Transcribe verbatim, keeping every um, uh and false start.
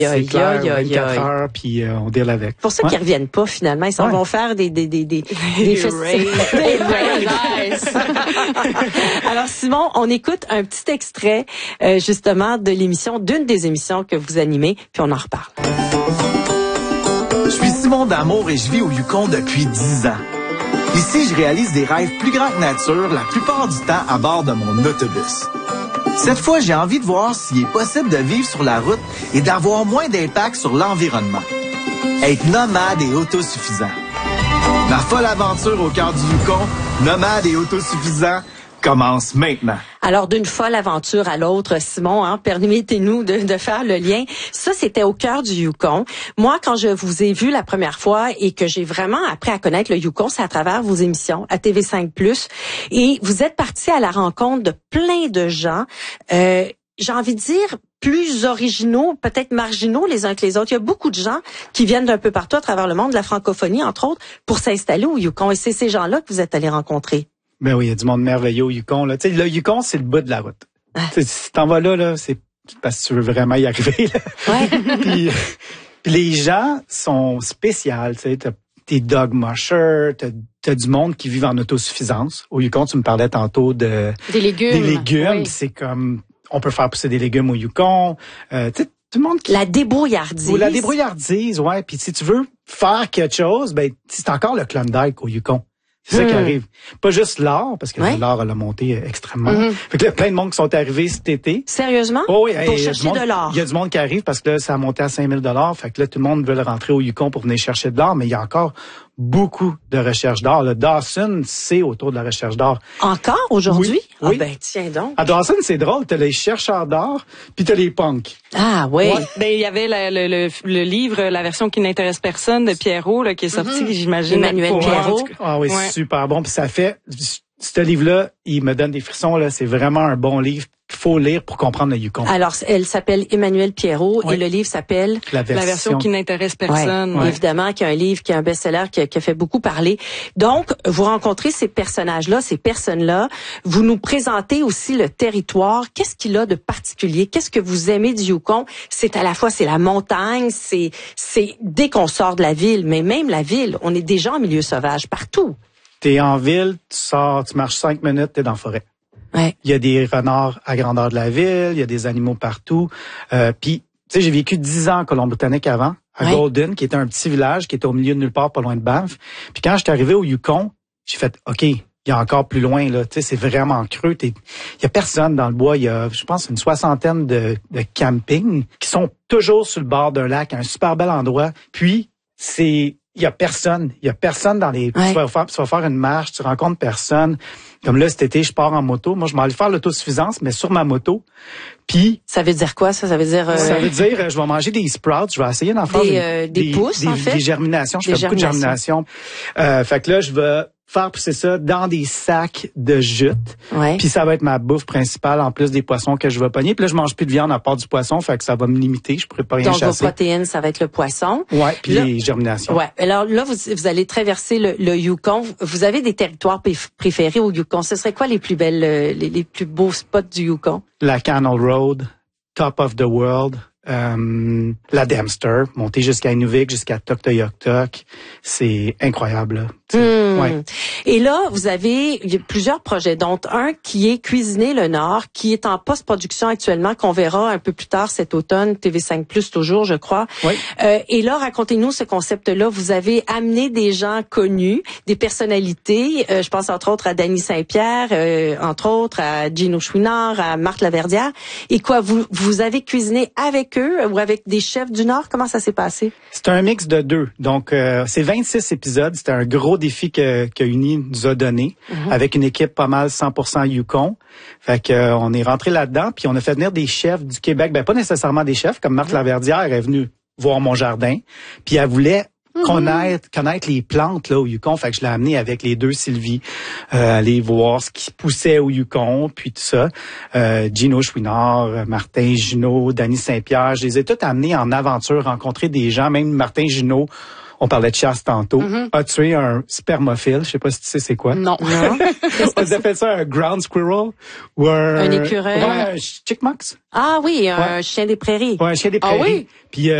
C'est clair, vingt-quatre heures, puis euh, on deal avec. Pour ceux ouais. qui reviennent pas, finalement, ils s'en ouais. vont faire des des des des des festivals. Alors Simon, on écoute un petit extrait euh, justement de l'émission, d'une des émissions que vous animez, puis on en reparle. Je suis Simon D'Amour et je vis au Yukon depuis dix ans. Ici, je réalise des rêves plus grands que nature la plupart du temps à bord de mon autobus. Cette fois, j'ai envie de voir s'il est possible de vivre sur la route et d'avoir moins d'impact sur l'environnement. Être nomade et autosuffisant. Ma folle aventure au cœur du Yukon, nomade et autosuffisant, commence maintenant. Alors, d'une folle aventure à l'autre, Simon, hein, permettez-nous de, de faire le lien. Ça, c'était au cœur du Yukon. Moi, quand je vous ai vu la première fois et que j'ai vraiment appris à connaître le Yukon, c'est à travers vos émissions à T V cinq plus. Et vous êtes parti à la rencontre de plein de gens, euh, j'ai envie de dire, plus originaux, peut-être marginaux les uns que les autres. Il y a beaucoup de gens qui viennent d'un peu partout à travers le monde, de la francophonie, entre autres, pour s'installer au Yukon. Et c'est ces gens-là que vous êtes allés rencontrer. Ben oui, il y a du monde merveilleux au Yukon, là. Tu sais, le Yukon, c'est le bout de la route. Ah. Si t'en vas là, là, c'est parce que tu veux vraiment y arriver, là. Ouais. puis, puis les gens sont spéciaux, tu sais. T'as tes dog mushers, t'as, t'as du monde qui vit en autosuffisance. Au Yukon, tu me parlais tantôt de... Des légumes. Des légumes, oui. C'est comme... On peut faire pousser des légumes au Yukon. Euh, tu sais, tout le monde qui... La débrouillardise. Ou la débrouillardise, ouais. Puis si tu veux faire quelque chose, ben c'est encore le Klondike au Yukon. C'est ça mmh. qui arrive. Pas juste l'or, parce que ouais. l'or, elle a monté extrêmement. Mmh. Fait que là, plein de monde qui sont arrivés cet été. Sérieusement? Oh oui, pour hey, chercher monde, de l'or. Il y a du monde qui arrive parce que là, ça a monté à cinq mille dollars. Fait que là, tout le monde veut rentrer au Yukon pour venir chercher de l'or, mais il y a encore beaucoup de recherche d'or. Le Dawson, c'est autour de la recherche d'or. Encore aujourd'hui? Oui. oui. Ah ben, tiens donc. À Dawson, c'est drôle. T'as les chercheurs d'or, puis t'as les punks. Ah oui. Ouais. Ben, il y avait la, le, le, le livre, la version qui n'intéresse personne de Pierrot, là, qui est sorti, mm-hmm. j'imagine. Emmanuel Pierrot. Ah oui, ouais. super bon. Puis ça fait... Ce livre-là, il me donne des frissons. Là, c'est vraiment un bon livre qu'il faut lire pour comprendre le Yukon. Alors, elle s'appelle Emmanuel Pierrot oui. et le livre s'appelle La version, La version qui n'intéresse personne. Ouais. Ouais. Évidemment, qui est un livre, qui est un best-seller, qui a, qui a fait beaucoup parler. Donc, vous rencontrez ces personnages-là, ces personnes-là. Vous nous présentez aussi le territoire. Qu'est-ce qu'il a de particulier? Qu'est-ce que vous aimez du Yukon? C'est à la fois, c'est la montagne, c'est, c'est dès qu'on sort de la ville, mais même la ville, on est déjà en milieu sauvage partout. T'es en ville, tu sors, tu marches cinq minutes, t'es dans la forêt. Ouais. Il y a des renards à grandeur de la ville, il y a des animaux partout. Euh, puis, tu sais, j'ai vécu dix ans en Colombie-Britannique avant, à ouais. Golden, qui était un petit village qui était au milieu de nulle part, pas loin de Banff. Puis quand j'étais arrivé au Yukon, j'ai fait, OK, il y a encore plus loin, là. Tu sais, c'est vraiment creux. Il y a personne dans le bois. Il y a, je pense, une soixantaine de, de campings qui sont toujours sur le bord d'un lac, un super bel endroit. Puis, c'est... Il y a personne. Il y a personne dans les... Ouais. Tu vas faire, tu vas faire une marche, tu rencontres personne. Comme là, cet été, je pars en moto. Moi, je m'en vais faire l'autosuffisance, mais sur ma moto. Puis... Ça veut dire quoi, ça? Ça veut dire... Euh... Ça veut dire, je vais manger des sprouts. Je vais essayer d'en faire... Des, une, euh, des, des pousses, des, en fait? Des germinations. Je des fais beaucoup de germinations. Euh, fait que là, je vais faire pousser ça dans des sacs de jute. Ouais. Puis ça va être ma bouffe principale, en plus des poissons que je vais pogner. Puis là, je mange plus de viande à part du poisson, fait que ça va me limiter. Je pourrais pas rien Donc, chasser. Donc, vos protéines, ça va être le poisson. Ouais, puis les germinations. Ouais. Alors là, vous, vous allez traverser le, le Yukon. Vous avez des territoires préférés au Yukon. Ce serait quoi les plus belles, les, les plus beaux spots du Yukon? La Canal Road, Top of the World, euh, la Dempster, monter jusqu'à Inuvik, jusqu'à Tuktoyaktuk. C'est incroyable, là. Mmh. Ouais. Et là, vous avez il y a plusieurs projets, dont un qui est Cuisiner le Nord, qui est en post-production actuellement, qu'on verra un peu plus tard cet automne, T V cinq plus toujours, je crois. Oui. Euh, et là, racontez-nous ce concept-là. Vous avez amené des gens connus, des personnalités. Euh, je pense entre autres à Dany Saint-Pierre, euh, entre autres à Gino Chouinard, à Marthe Laverdière. Et quoi, vous vous avez cuisiné avec eux ou avec des chefs du Nord? Comment ça s'est passé? C'est un mix de deux. Donc, euh, c'est vingt-six épisodes. C'était un gros défi que, que Uni nous a donné, mm-hmm. avec une équipe pas mal cent pour cent Yukon. Fait que euh, on est rentré là-dedans, puis on a fait venir des chefs du Québec. Ben pas nécessairement des chefs, comme Marthe mm-hmm. Laverdière est venue voir mon jardin, puis elle voulait mm-hmm. connaître connaître les plantes là au Yukon. Fait que je l'ai amené avec les deux Sylvie, euh, aller voir ce qui poussait au Yukon, puis tout ça. Euh, Gino Chouinard, Martin Gino, Dany Saint-Pierre, je les ai tous amenés en aventure, rencontrer des gens, même Martin Gino. On parlait de chasse tantôt. Mm-hmm. A tué un spermophile. Je sais pas si tu sais c'est quoi. Non. Non. On appelle ça un ground squirrel ou un... Un écureuil. Ouais, un chipmunk. Ah oui, un Ouais. chien des prairies. Ouais, un chien des Ah prairies. oui? Puis